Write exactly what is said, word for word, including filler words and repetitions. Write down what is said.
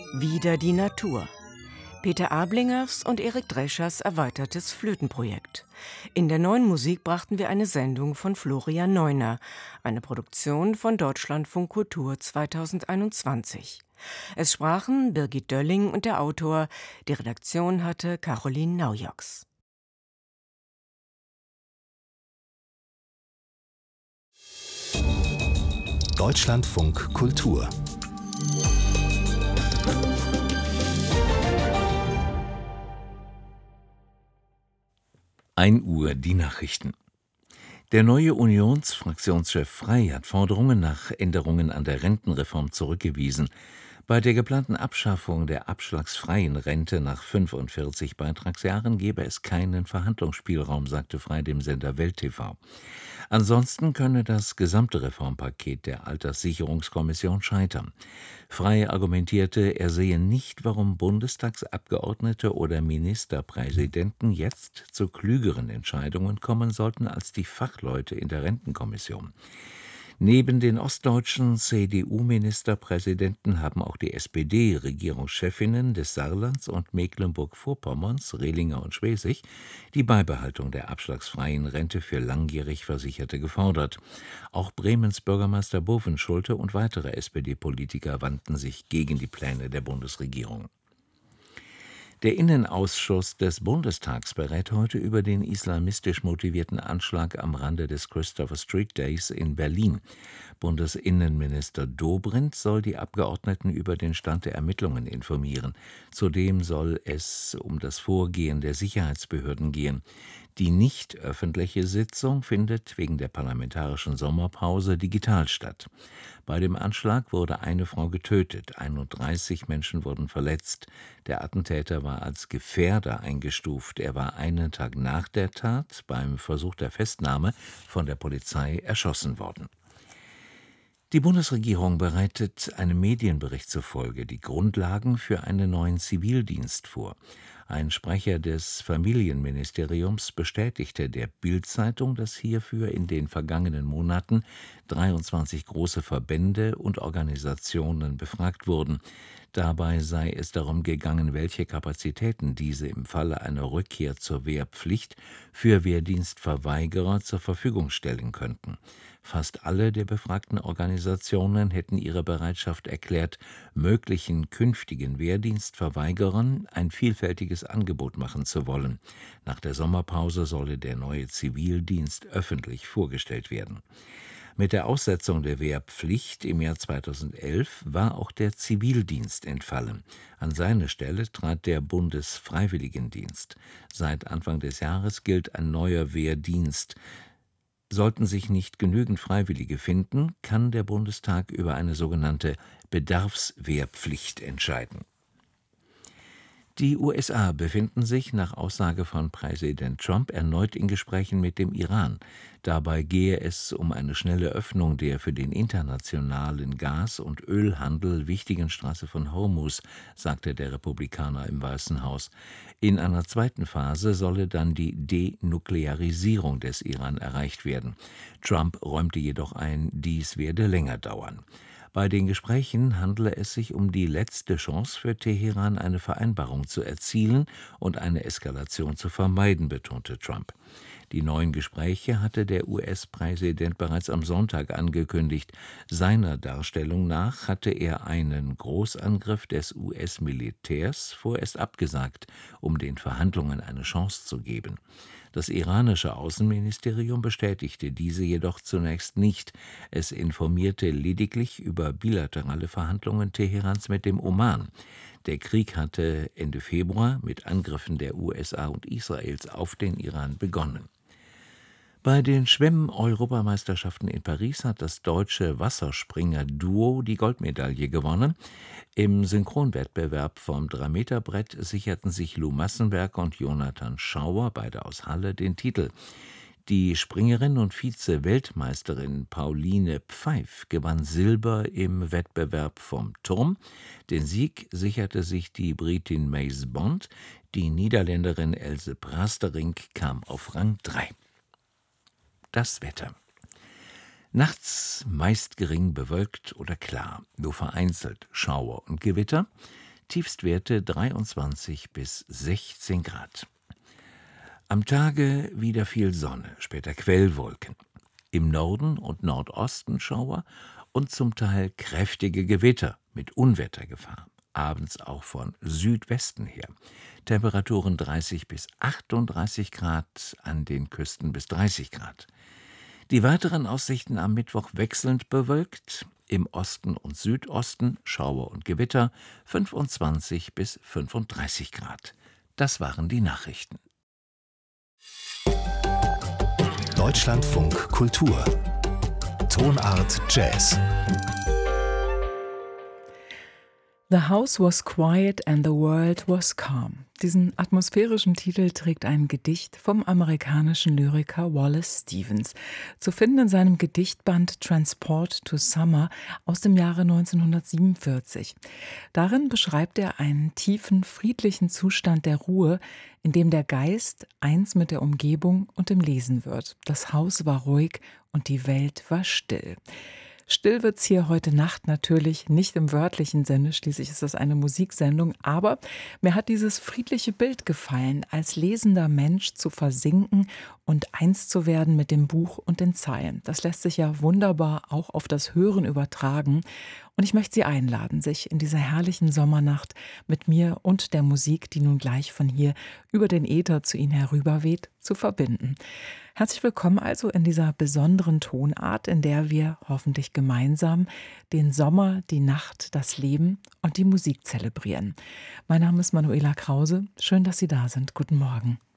Wieder die Natur. Peter Ablingers und Erik Dreschers erweitertes Flötenprojekt. In der Neuen Musik brachten wir eine Sendung von Florian Neuner, eine Produktion von Deutschlandfunk Kultur zweitausendeinundzwanzig. Es sprachen Birgit Dölling und der Autor, die Redaktion hatte Caroline Naujoks. Deutschlandfunk Kultur. ein Uhr die Nachrichten. Der neue Unionsfraktionschef Frey hat Forderungen nach Änderungen an der Rentenreform zurückgewiesen. Bei der geplanten Abschaffung der abschlagsfreien Rente nach fünfundvierzig Beitragsjahren gebe es keinen Verhandlungsspielraum, sagte Frey dem Sender Welt T V. Ansonsten könne das gesamte Reformpaket der Alterssicherungskommission scheitern. Frey argumentierte, er sehe nicht, warum Bundestagsabgeordnete oder Ministerpräsidenten jetzt zu klügeren Entscheidungen kommen sollten als die Fachleute in der Rentenkommission. Neben den ostdeutschen C D U-Ministerpräsidenten haben auch die S P D-Regierungschefinnen des Saarlands und Mecklenburg-Vorpommerns, Rehlinger und Schwesig, die Beibehaltung der abschlagsfreien Rente für langjährig Versicherte gefordert. Auch Bremens Bürgermeister Bovenschulte und weitere S P D-Politiker wandten sich gegen die Pläne der Bundesregierung. Der Innenausschuss des Bundestags berät heute über den islamistisch motivierten Anschlag am Rande des Christopher Street Days in Berlin. Bundesinnenminister Dobrindt soll die Abgeordneten über den Stand der Ermittlungen informieren. Zudem soll es um das Vorgehen der Sicherheitsbehörden gehen. Die nicht öffentliche Sitzung findet wegen der parlamentarischen Sommerpause digital statt. Bei dem Anschlag wurde eine Frau getötet, einunddreißig Menschen wurden verletzt. Der Attentäter war als Gefährder eingestuft. Er war einen Tag nach der Tat beim Versuch der Festnahme von der Polizei erschossen worden. Die Bundesregierung bereitet einem Medienbericht zufolge die Grundlagen für einen neuen Zivildienst vor. Ein Sprecher des Familienministeriums bestätigte der Bild-Zeitung, dass hierfür in den vergangenen Monaten dreiundzwanzig große Verbände und Organisationen befragt wurden. Dabei sei es darum gegangen, welche Kapazitäten diese im Falle einer Rückkehr zur Wehrpflicht für Wehrdienstverweigerer zur Verfügung stellen könnten. Fast alle der befragten Organisationen hätten ihre Bereitschaft erklärt, möglichen künftigen Wehrdienstverweigerern ein vielfältiges Angebot machen zu wollen. Nach der Sommerpause solle der neue Zivildienst öffentlich vorgestellt werden. Mit der Aussetzung der Wehrpflicht im Jahr zweitausendelf war auch der Zivildienst entfallen. An seine Stelle trat der Bundesfreiwilligendienst. Seit Anfang des Jahres gilt ein neuer Wehrdienst. Sollten sich nicht genügend Freiwillige finden, kann der Bundestag über eine sogenannte Bedarfswehrpflicht entscheiden. Die U S A befinden sich nach Aussage von Präsident Trump erneut in Gesprächen mit dem Iran. Dabei gehe es um eine schnelle Öffnung der für den internationalen Gas- und Ölhandel wichtigen Straße von Hormuz, sagte der Republikaner im Weißen Haus. In einer zweiten Phase solle dann die Denuklearisierung des Iran erreicht werden. Trump räumte jedoch ein, dies werde länger dauern. Bei den Gesprächen handele es sich um die letzte Chance für Teheran, eine Vereinbarung zu erzielen und eine Eskalation zu vermeiden, betonte Trump. Die neuen Gespräche hatte der U S-Präsident bereits am Sonntag angekündigt. Seiner Darstellung nach hatte er einen Großangriff des U S-Militärs vorerst abgesagt, um den Verhandlungen eine Chance zu geben. Das iranische Außenministerium bestätigte diese jedoch zunächst nicht. Es informierte lediglich über bilaterale Verhandlungen Teherans mit dem Oman. Der Krieg hatte Ende Februar mit Angriffen der U S A und Israels auf den Iran begonnen. Bei den Schwimm-Europameisterschaften in Paris hat das deutsche Wasserspringer-Duo die Goldmedaille gewonnen. Im Synchronwettbewerb vom drei-Meter-Brett sicherten sich Lou Massenberg und Jonathan Schauer, beide aus Halle, den Titel. Die Springerin und Vize-Weltmeisterin Pauline Pfeif gewann Silber im Wettbewerb vom Turm. Den Sieg sicherte sich die Britin Mace Bond. Die Niederländerin Else Prasterink kam auf Rang drei. Das Wetter. Nachts meist gering bewölkt oder klar, nur vereinzelt Schauer und Gewitter. Tiefstwerte dreiundzwanzig bis sechzehn Grad. Am Tage wieder viel Sonne, später Quellwolken. Im Norden und Nordosten Schauer und zum Teil kräftige Gewitter mit Unwettergefahr. Abends auch von Südwesten her. Temperaturen dreißig bis achtunddreißig Grad, an den Küsten bis dreißig Grad. Die weiteren Aussichten am Mittwoch wechselnd bewölkt. Im Osten und Südosten Schauer und Gewitter, fünfundzwanzig bis fünfunddreißig Grad. Das waren die Nachrichten. Deutschlandfunk Kultur Tonart Jazz. The house was quiet and the world was calm. Diesen atmosphärischen Titel trägt ein Gedicht vom amerikanischen Lyriker Wallace Stevens, zu finden in seinem Gedichtband Transport to Summer aus dem Jahre neunzehnhundertsiebenundvierzig. Darin beschreibt er einen tiefen, friedlichen Zustand der Ruhe, in dem der Geist eins mit der Umgebung und dem Lesen wird. Das Haus war ruhig und die Welt war still. Still wird's hier heute Nacht natürlich, nicht im wörtlichen Sinne, schließlich ist das eine Musiksendung, aber mir hat dieses friedliche Bild gefallen, als lesender Mensch zu versinken und eins zu werden mit dem Buch und den Zeilen. Das lässt sich ja wunderbar auch auf das Hören übertragen und ich möchte Sie einladen, sich in dieser herrlichen Sommernacht mit mir und der Musik, die nun gleich von hier über den Äther zu Ihnen herüberweht, zu verbinden. Herzlich willkommen also in dieser besonderen Tonart, in der wir hoffentlich gemeinsam den Sommer, die Nacht, das Leben und die Musik zelebrieren. Mein Name ist Manuela Krause. Schön, dass Sie da sind. Guten Morgen.